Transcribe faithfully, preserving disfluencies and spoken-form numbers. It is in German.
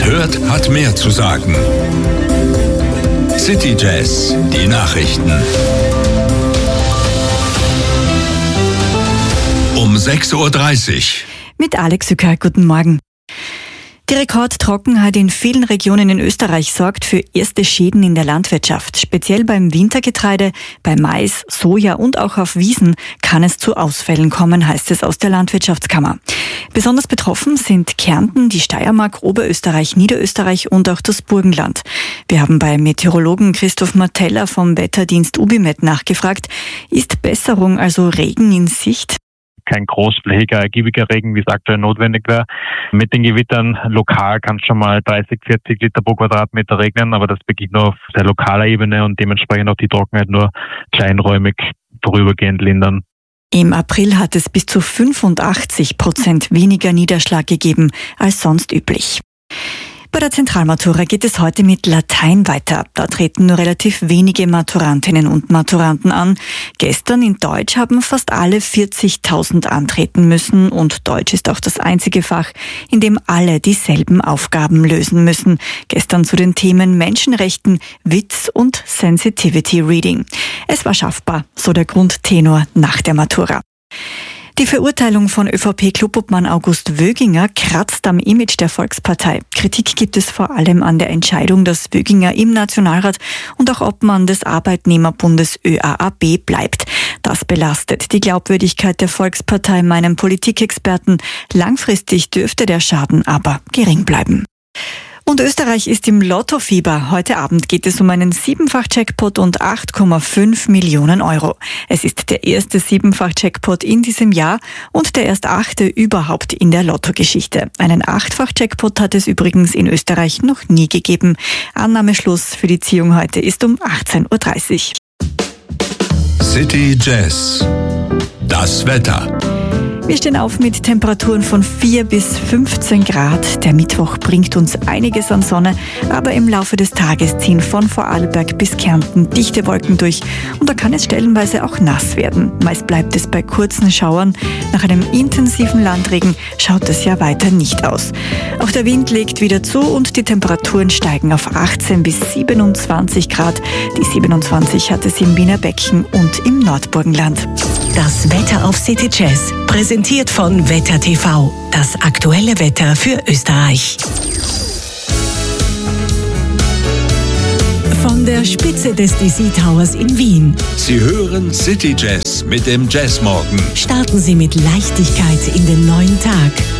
hört, hat mehr zu sagen. City Jazz, die Nachrichten. Um sechs Uhr dreißig. Mit Alex Sücker, guten Morgen. Die Rekordtrockenheit in vielen Regionen in Österreich sorgt für erste Schäden in der Landwirtschaft. Speziell beim Wintergetreide, bei Mais, Soja und auch auf Wiesen kann es zu Ausfällen kommen, heißt es aus der Landwirtschaftskammer. Besonders betroffen sind Kärnten, die Steiermark, Oberösterreich, Niederösterreich und auch das Burgenland. Wir haben bei Meteorologen Christoph Marteller vom Wetterdienst Ubimet nachgefragt. Ist Besserung, also Regen, in Sicht? Kein großflächiger, ergiebiger Regen, wie es aktuell notwendig wäre. Mit den Gewittern lokal kann es schon mal dreißig, vierzig Liter pro Quadratmeter regnen, aber das beginnt nur auf sehr lokaler Ebene und dementsprechend auch die Trockenheit nur kleinräumig vorübergehend lindern. Im April hat es bis zu fünfundachtzig Prozent weniger Niederschlag gegeben als sonst üblich. Bei der Zentralmatura geht es heute mit Latein weiter. Da treten nur relativ wenige Maturantinnen und Maturanten an. Gestern in Deutsch haben fast alle vierzigtausend antreten müssen und Deutsch ist auch das einzige Fach, in dem alle dieselben Aufgaben lösen müssen. Gestern zu den Themen Menschenrechten, Witz und Sensitivity Reading. Es war schaffbar, so der Grundtenor nach der Matura. Die Verurteilung von ÖVP-Clubobmann August Wöginger kratzt am Image der Volkspartei. Kritik gibt es vor allem an der Entscheidung, dass Wöginger im Nationalrat und auch Obmann des Arbeitnehmerbundes Ö A A B bleibt. Das belastet die Glaubwürdigkeit der Volkspartei, meinen Politikexperten. Langfristig dürfte der Schaden aber gering bleiben. Und Österreich ist im Lottofieber. Heute Abend geht es um einen Siebenfach-Jackpot und acht Komma fünf Millionen Euro. Es ist der erste Siebenfach-Jackpot in diesem Jahr und der erst achte überhaupt in der Lottogeschichte. Einen Achtfach-Jackpot hat es übrigens in Österreich noch nie gegeben. Annahmeschluss für die Ziehung heute ist um achtzehn Uhr dreißig. City Jazz. Das Wetter. Wir stehen auf mit Temperaturen von vier bis fünfzehn Grad. Der Mittwoch bringt uns einiges an Sonne, aber im Laufe des Tages ziehen von Vorarlberg bis Kärnten dichte Wolken durch und da kann es stellenweise auch nass werden. Meist bleibt es bei kurzen Schauern. Nach einem intensiven Landregen schaut es ja weiter nicht aus. Auch der Wind legt wieder zu und die Temperaturen steigen auf achtzehn bis siebenundzwanzig Grad. Die siebenundzwanzig hat es im Wiener Becken und im Nordburgenland. Das Wetter auf City Jazz, präsentiert von Wetter T V, das aktuelle Wetter für Österreich. Von der Spitze des D C Towers in Wien. Sie hören City Jazz mit dem Jazzmorgen. Starten Sie mit Leichtigkeit in den neuen Tag.